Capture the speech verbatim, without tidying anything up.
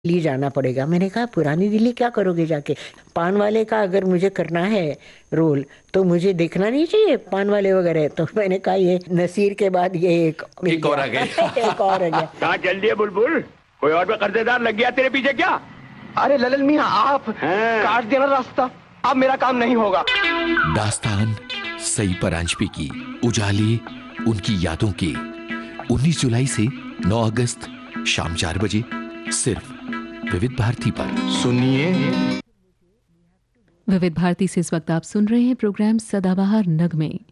दिल्ली जाना पड़ेगा। मैंने कहा पुरानी दिल्ली क्या करोगे जाके? पान वाले का अगर मुझे करना है रोल तो मुझे देखना नहीं चाहिए पान वाले वगैरह? तो मैंने कहा ये नसीर के बाद ये एक मिल एक और गया। आ गए। एक और आ गया। कहाँ चल दिए बुलबुल? कोई और भी कर्जेदार लग गया तेरे पीछे क्या? अरे ललन मियां, आप हैं? काट देना रास्ता, अब मेरा काम नहीं होगा। दास्तान सई परांजपे की उजाली उनकी यादों की उन्नीस जुलाई से नौ अगस्त शाम चार बजे सिर्फ विविध भारती पर। सुनिए, विविध भारती से इस वक्त आप सुन रहे हैं प्रोग्राम सदाबहार नगमे।